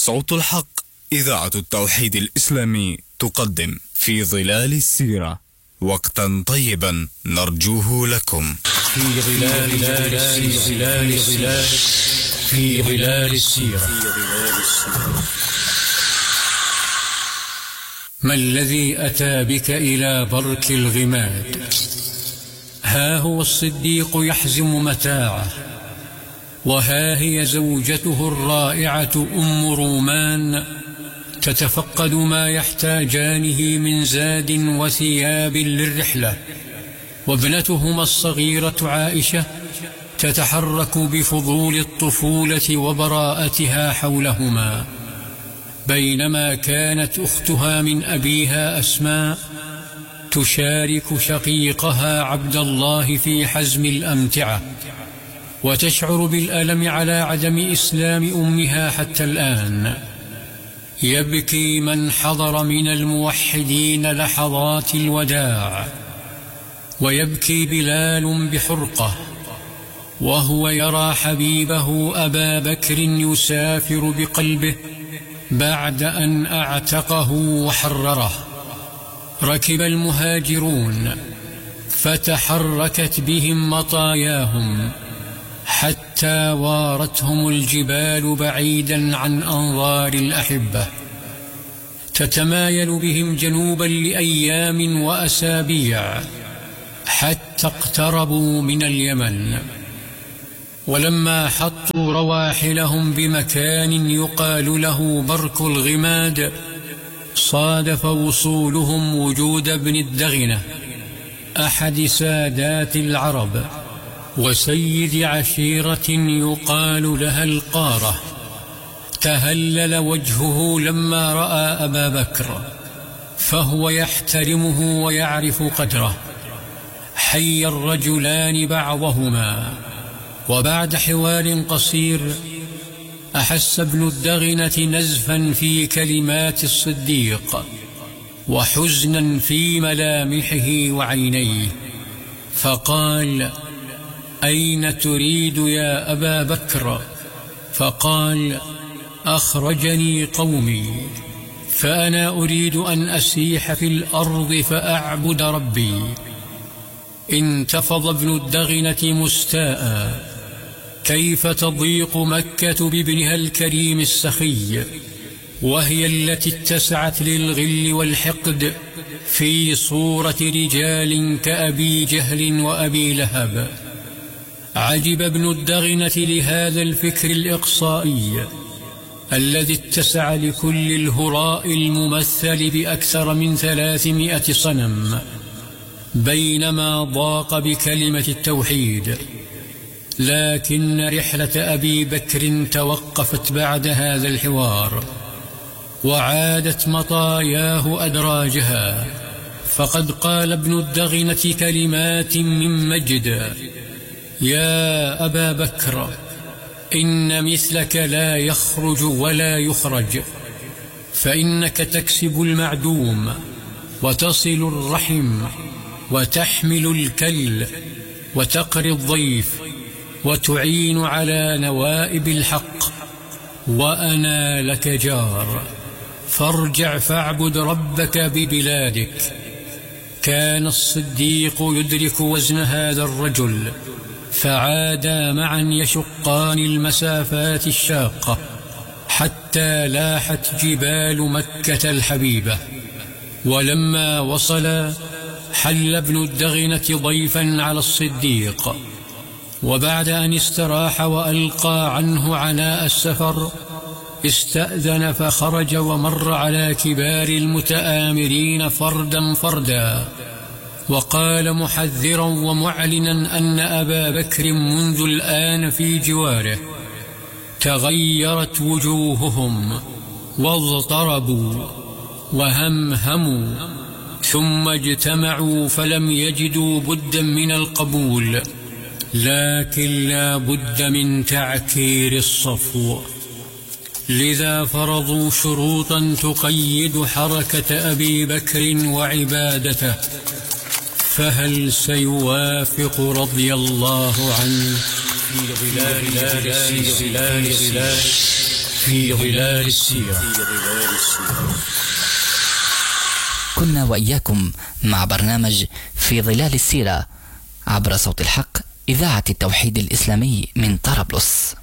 صوت الحق إذاعة التوحيد الإسلامي تقدم في ظلال السيرة وقتا طيبا نرجوه لكم. في ظلال السيرة. ما الذي أتى بك إلى برك الغماد؟ ها هو الصديق يحزم متاعه، وها هي زوجته الرائعة أم رومان تتفقد ما يحتاجانه من زاد وثياب للرحلة، وابنتهما الصغيرة عائشة تتحرك بفضول الطفولة وبراءتها حولهما، بينما كانت أختها من أبيها أسماء تشارك شقيقها عبد الله في حزم الأمتعة، وتشعر بالألم على عدم إسلام أمها حتى الآن. يبكي من حضر من الموحدين لحظات الوداع، ويبكي بلال بحرقة وهو يرى حبيبه أبا بكر يسافر بقلبه بعد أن أعتقه وحرره. ركب المهاجرون فتحركت بهم مطاياهم حتى وارتهم الجبال بعيدا عن أنظار الأحبة، تتمايل بهم جنوبا لأيام وأسابيع حتى اقتربوا من اليمن. ولما حطوا رواحلهم بمكان يقال له برك الغماد، صادف وصولهم وجود ابن الدغنة أحد سادات العرب وسيد عشيرة يقال لها القارة. تهلل وجهه لما رأى أبا بكر، فهو يحترمه ويعرف قدره. حي الرجلان بعضهما، وبعد حوار قصير أحس ابن الدغنة نزفا في كلمات الصديق وحزنا في ملامحه وعينيه، فقال: أين تريد يا أبا بكر؟ فقال: أخرجني قومي، فأنا أريد أن أسيح في الأرض فأعبد ربي. انتفض ابن الدغنة مستاء: كيف تضيق مكة بابنها الكريم السخي، وهي التي اتسعت للغل والحقد في صورة رجال كأبي جهل وأبي لهب. عجب ابن الدغنة لهذا الفكر الإقصائي الذي اتسع لكل الهراء الممثل بأكثر من 300 صنم، بينما ضاق بكلمة التوحيد. لكن رحلة أبي بكر توقفت بعد هذا الحوار، وعادت مطاياه أدراجها، فقد قال ابن الدغنة كلمات من مجد: يا أبا بكر، إن مثلك لا يخرج ولا يخرج، فإنك تكسب المعدوم وتصل الرحم وتحمل الكل وتقري الضيف وتعين على نوائب الحق، وأنا لك جار، فارجع فاعبد ربك ببلادك. كان الصديق يدرك وزن هذا الرجل، فعادا معا يشقان المسافات الشاقة حتى لاحت جبال مكة الحبيبة. ولما وصلا حل ابن الدغنة ضيفا على الصديق، وبعد أن استراح وألقى عنه عناء السفر استأذن فخرج، ومر على كبار المتآمرين فردا فردا، وقال محذرا ومعلنا أن أبا بكر منذ الآن في جواره. تغيرت وجوههم واضطربوا وهمهموا، ثم اجتمعوا فلم يجدوا بدا من القبول، لكن لا بد من تعكير الصفو. لذا فرضوا شروطا تقيد حركة أبي بكر وعبادته، فهل سيوافق رضي الله عنه في ظلال السيرة. كنا وإياكم مع برنامج في ظلال السيرة عبر صوت الحق إذاعة التوحيد الإسلامي من طرابلس.